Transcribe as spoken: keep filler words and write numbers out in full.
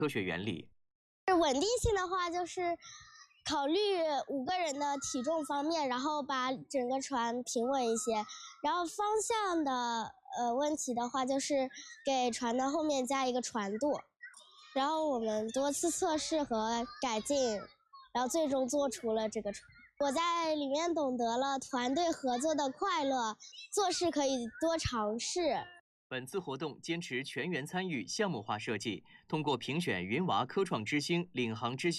科学原理。 稳定性的话，就是考虑五个人的体重方面，然后把整个船平稳一些。然后方向的呃问题的话，就是给船的后面加一个船舵。然后我们多次测试和改进，然后最终做出了这个船。我在里面懂得了团队合作的快乐，做事可以多尝试。 本次活动坚持全员参与、项目化设计，通过评选云娃科创之星、领航之星。